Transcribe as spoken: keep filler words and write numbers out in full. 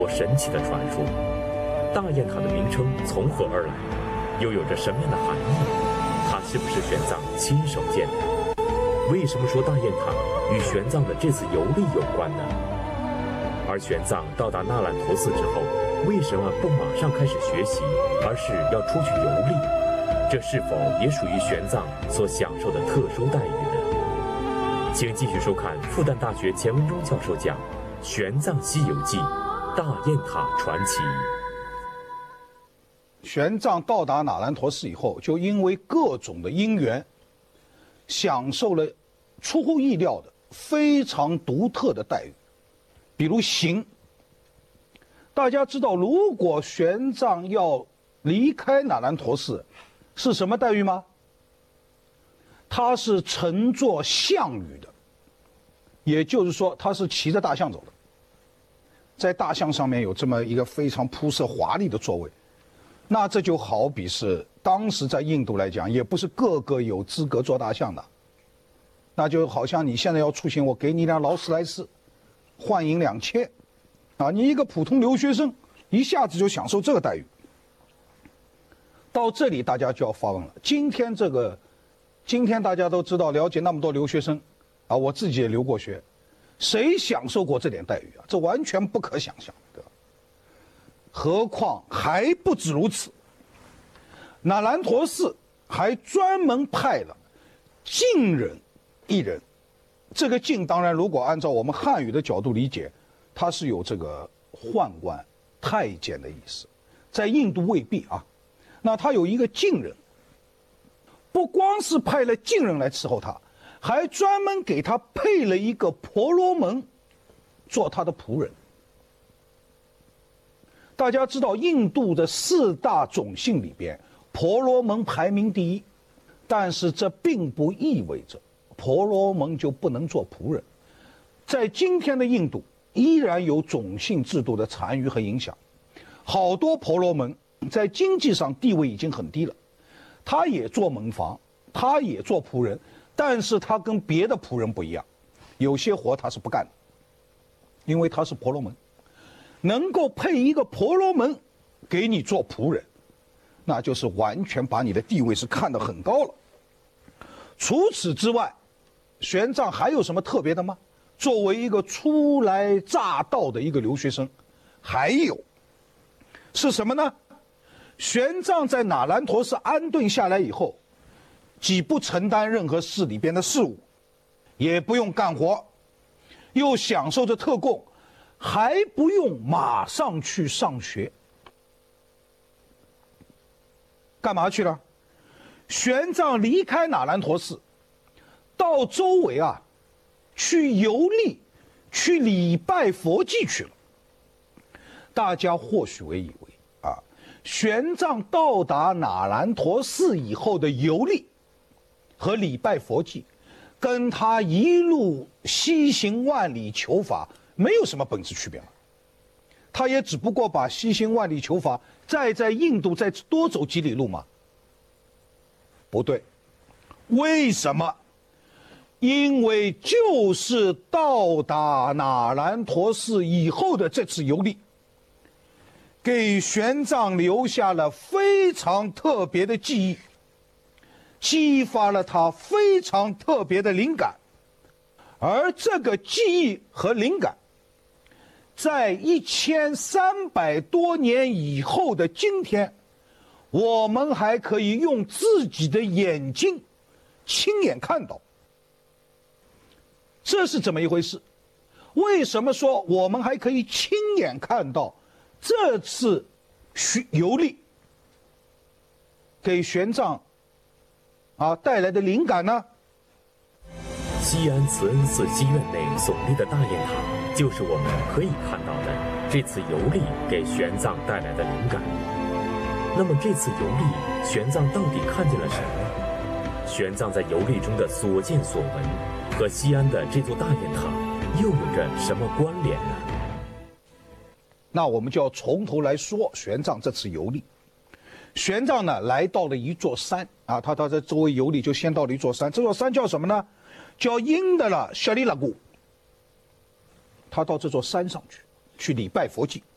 神奇的传说。大雁塔的名称从何而来？又有着什么样的含义？它是不是玄奘亲手建的？为什么说大雁塔与玄奘的这次游历有关呢？而玄奘到达那兰陀寺之后，为什么不马上开始学习，而是要出去游历？这是否也属于玄奘所享受的特殊待遇呢？请继续收看复旦大学钱文忠教授讲《玄奘西游记》大雁塔传奇。 玄奘到达那兰陀寺以后，就因为各种的因缘，享受了出乎意料的非常独特的待遇。比如行，大家知道，如果玄奘要离开那兰陀寺，是什么待遇吗？他是乘坐象羽的，也就是说，他是骑着大象走的。在大象上面有这么一个非常铺设华丽的座位，那这就好比是当时在印度来讲，也不是个个有资格坐大象的。那就好像你现在要出行，我给你辆劳斯莱斯，换银两千，啊，你一个普通留学生一下子就享受这个待遇。到这里大家就要发问了，今天这个，今天大家都知道了解那么多留学生，啊，我自己也留过学，谁享受过这点待遇啊？这完全不可想象，对吧？何况还不止如此，那兰陀寺还专门派了近人一人，这个近当然如果按照我们汉语的角度理解，它是有这个宦官、太监的意思，在印度未必啊。那他有一个近人，不光是派了近人来伺候他，还专门给他配了一个婆罗门做他的仆人。大家知道，印度的四大种姓里边，婆罗门排名第一，但是这并不意味着婆罗门就不能做仆人。在今天的印度，依然有种姓制度的残余和影响，好多婆罗门在经济上地位已经很低了，他也做门房，他也做仆人，但是他跟别的仆人不一样，有些活他是不干的，因为他是婆罗门。能够配一个婆罗门给你做仆人，那就是完全把你的地位是看得很高了。除此之外，玄奘还有什么特别的吗？作为一个初来乍到的一个留学生，还有是什么呢？玄奘在那兰陀寺安顿下来以后，既不承担任何寺里边的事务，也不用干活，又享受着特供，还不用马上去上学。干嘛去了？玄奘离开那兰陀寺，到周围啊去游历，去礼拜佛迹去了。大家或许会以为啊，玄奘到达那兰陀寺以后的游历和礼拜佛迹，跟他一路西行万里求法没有什么本质区别了。他也只不过把西行万里求法再在印度再多走几里路嘛。不对，为什么？因为就是到达那兰陀寺以后的这次游历，给玄奘留下了非常特别的记忆，激发了他非常特别的灵感。而这个记忆和灵感，在一千三百多年以后的今天，我们还可以用自己的眼睛亲眼看到。这是怎么一回事？为什么说我们还可以亲眼看到这次游历给玄奘啊带来的灵感呢？ 西安慈恩寺西院内耸立的大雁塔，就是我们可以看到的这次游历给玄奘带来的灵感。那么这次游历，玄奘到底看见了什么？玄奘在游历中的所见所闻，和西安的这座大雁塔又有着什么关联呢？ 那我们就要从头来说玄奘这次游历。玄奘呢，来到了一座山啊，他他在周围游历，就先到了一座山。这座山叫什么呢？叫因德了舍利拉古。他到这座山上去，去礼拜佛迹。